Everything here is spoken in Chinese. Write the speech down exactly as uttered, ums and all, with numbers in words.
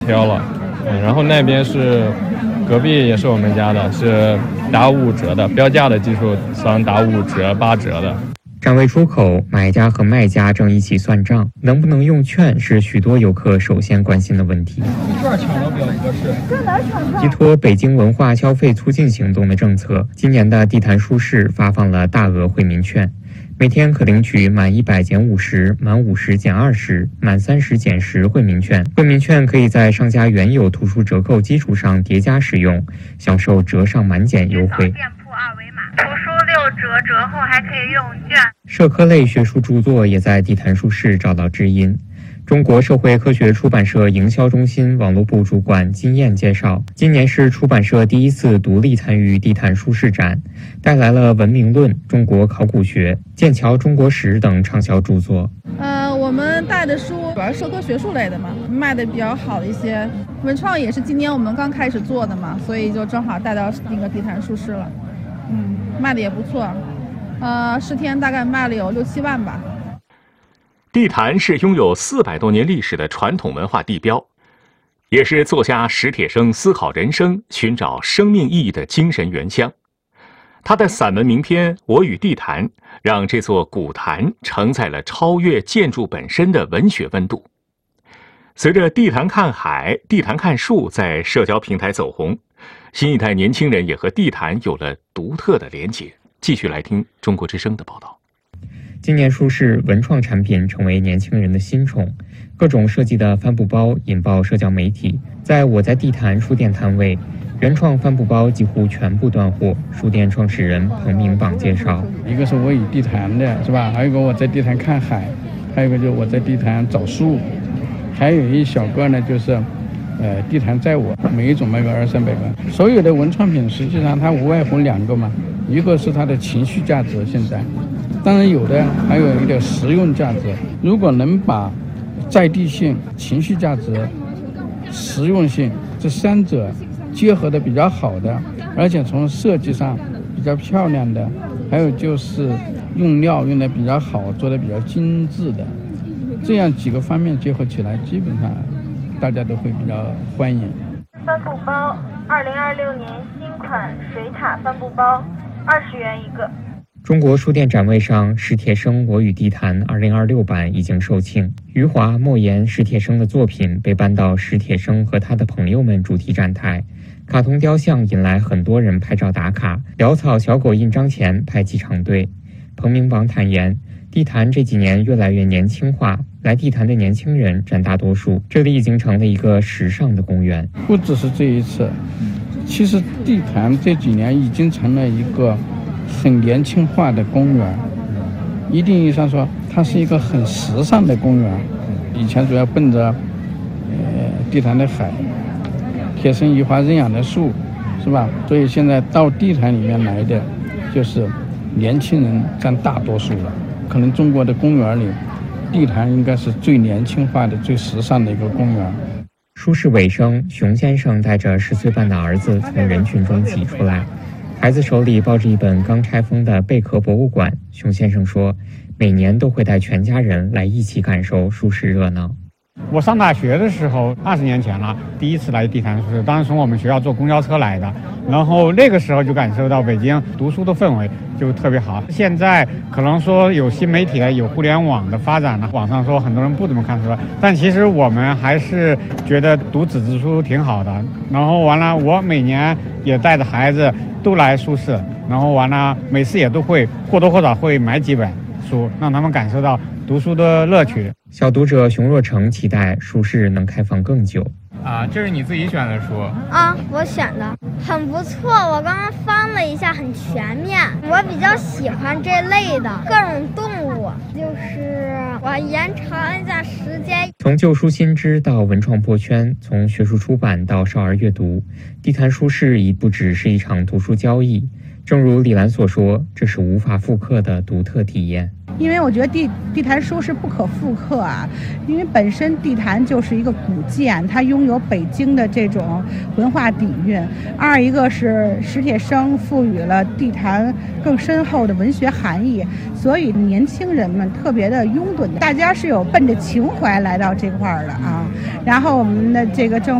挑了，嗯，然后那边是隔壁也是我们家的，是打五折的，标价的基础上打五折、八折的。 展位出口，买家和卖家正一起算账，能不能用券是许多游客首先关心的问题。 券抢的比较合适。 依托北京文化消费促进行动的政策，今年的地坛书市发放了大额惠民券，每天可领取满一百减五十、满五十减二十、满三十减十惠民券。惠民券可以在商家原有图书折扣基础上叠加使用，享受折上满减优惠。 图书六折折后还可以用券。 社科类学术著作也在地坛书市找到知音。中国社会科学出版社营销中心网络部主管金燕介绍，今年是出版社第一次独立参与地坛书市展，带来了《文明论》《中国考古学》《剑桥中国史》等畅销著作。 呃，我们带的书主要是社科学术类的嘛，卖的比较好的一些。文创也是今年我们刚开始做的嘛，所以就正好带到那个地坛书市了。嗯，卖的也不错，呃，十天大概卖了有六七万吧。 地坛是拥有四百多年历史的传统文化地标，也是作家史铁生思考人生、寻找生命意义的精神原乡。他的散文名篇《我与地坛》让这座古坛承载了超越建筑本身的文学温度。随着地坛看海、地坛看树在社交平台走红，新一代年轻人也和地坛有了独特的连结。继续来听中国之声的报道。 今年书市文创产品成为年轻人的新宠，各种设计的帆布包引爆社交媒体。在我在地坛书店摊位，原创帆布包几乎全部断货。书店创始人彭明榜介绍， 一个是我与地坛的，是吧？还有一个我在地坛看海，还有一个就是我在地坛找树，还有一小个呢就是。呃，地坛载我，每一种卖个二三百个。所有的文创品实际上它无外乎两个嘛，一个是它的情绪价值，现在，当然有的还有一点实用价值。如果能把在地性、情绪价值、实用性这三者结合的比较好的，而且从设计上比较漂亮的，还有就是用料用的比较好，做的比较精致的，这样几个方面结合起来，基本上大家都会比较欢迎。 帆布包，二零二六年新款水獭帆布包，二十元一个。 中国书店展位上，史铁生《我与地坛》二零二六版已经售罄。余华、莫言、史铁生的作品被搬到史铁生和他的朋友们主题展台，卡通雕像引来很多人拍照打卡，潦草小狗印章前排起长队。彭明榜坦言，地坛这几年越来越年轻化，来地坛的年轻人占大多数，这里已经成了一个时尚的公园。 不只是这一次，其实地坛这几年已经成了一个很年轻化的公园，一定意义上说，它是一个很时尚的公园。以前主要奔着呃地坛的海、铁生移花认养的树，是吧？所以现在到地坛里面来的，就是年轻人占大多数了。可能中国的公园里，地坛应该是最年轻化的、最时尚的一个公园。 书市尾声，熊先生带着十岁半的儿子从人群中挤出来，孩子手里抱着一本刚拆封的贝壳博物馆。熊先生说，每年都会带全家人来一起感受书市热闹。 我上大学的时候，二十年前了，第一次来地坛书市，当时从我们学校坐公交车来的，然后那个时候就感受到北京读书的氛围就特别好。现在可能说有新媒体了，有互联网的发展了，网上说很多人不怎么看书了，但其实我们还是觉得读纸质书挺好的。然后完了，我每年也带着孩子都来书市，然后完了每次也都会或多或少会买几本书，让他们感受到读书的乐趣。 小读者熊若成期待书市能开放更久。 啊，这是你自己选的书啊？我选的很不错，我刚刚翻了一下，很全面。我比较喜欢这类的各种动物，就是我延长一下时间。 从旧书新知到文创破圈，从学术出版到少儿阅读，地坛书市已不只是一场图书交易， 正如李兰所说，这是无法复刻的独特体验。 因为我觉得地地坛书是不可复刻啊，因为本身地坛就是一个古建，它拥有北京的这种文化底蕴。二一个是史铁生赋予了地坛更深厚的文学含义，所以年轻人们特别的拥趸，大家是有奔着情怀来到这块儿的啊。然后我们的这个政